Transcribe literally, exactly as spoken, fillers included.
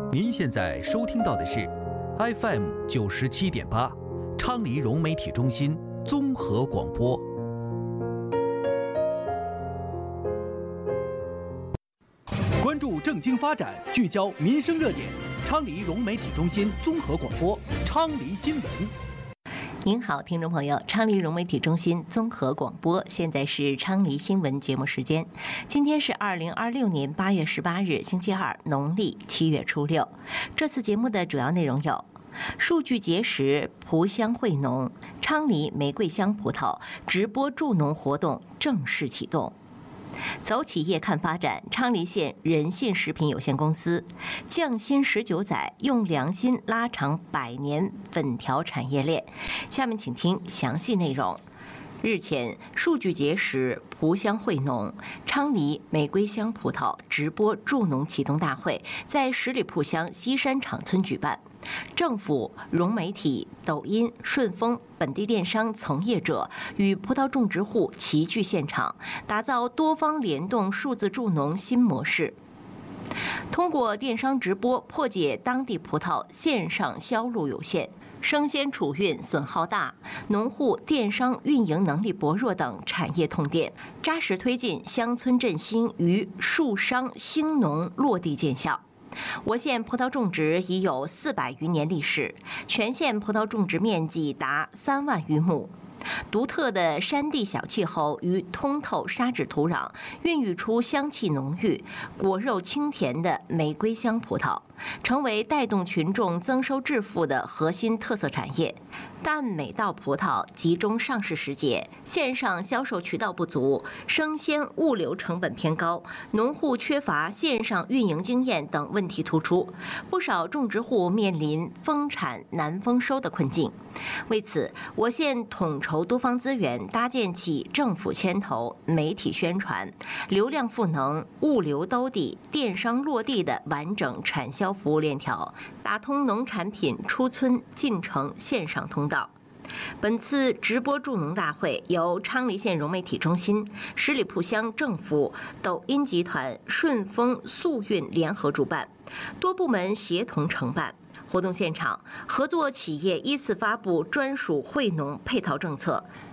您现在收听到的是 F M 九十七点八，昌黎融媒体中心综合广播。关注政经发展，聚焦民生热点，昌黎融媒体中心综合广播，昌黎新闻。 您好，听众朋友，昌黎融媒体中心综合广播，现在是昌黎新闻节目时间。今天是二零二六年八月十八日，星期二，农历七月初六。这次节目的主要内容有：数据结实，葡香惠浓，昌黎玫瑰香葡萄直播助农活动正式启动。走企业看发展，昌黎县仁信食品有限公司匠心十九载，用良心拉长百年粉条产业链。下面请听详细内容。日前，数据结实，葡香惠浓，昌黎玫瑰香葡萄直播助农启动大会在十里铺乡西山场村举办。政府、融媒体、抖音、顺丰本地电商从业者与葡萄种植户齐聚现场，打造多方联动数字助农新模式。通过电商直播破解当地葡萄线上销路有限、生鲜储运损耗大、农户电商运营能力薄弱等产业痛点，扎实推进乡村振兴与树商兴农落地见效。我县葡萄种植已有四百余年历史，全县葡萄种植面积达三万余亩。独特的山地小气候与通透沙质土壤，孕育出香气浓郁、果肉清甜的玫瑰香葡萄，成为带动群众增收致富的核心特色产业。但每到葡萄集中上市时节，线上销售渠道不足，生鲜物流成本偏高，农户缺乏线上运营经验等问题突出，不少种植户面临丰产难丰收的困境。为此，我县统筹多方资源，搭建起政府牵头、媒体宣传、流量赋能、物流兜底、电商落地的完整产销服务链条，打通农产品出村进城线上通道。本次直播助农大会由昌黎县融媒体中心、十里铺乡政府、抖音集团、顺丰速运联合主办，多部门协同承办。活动现场，合作企业依次发布专属惠农配套政策，